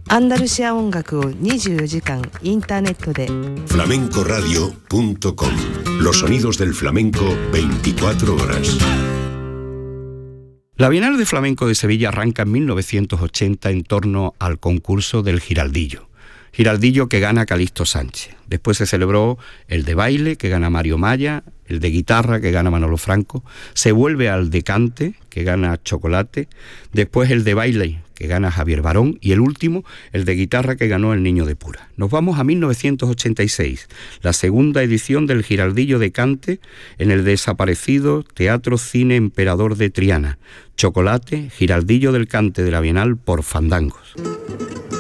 アンダルシア音楽を24時間インターネットで flamencoradio.com. Los sonidos del flamenco 24 horas. La Bienal de Flamenco de Sevilla arranca en 1980 en torno al concurso del Giraldillo. Giraldillo que gana Calixto Sánchez. Después se celebró el de baile, que gana Mario Maya, el de guitarra, que gana Manolo Franco. Se vuelve al de cante, que gana Chocolate. Después el de baile, que gana Javier Barón. Y el último, el de guitarra, que ganó el Niño de Pura. Nos vamos a 1986, la segunda edición del Giraldillo de cante en el desaparecido Teatro Cine Emperador de Triana. Chocolate, Giraldillo del cante de la Bienal por Fandangos.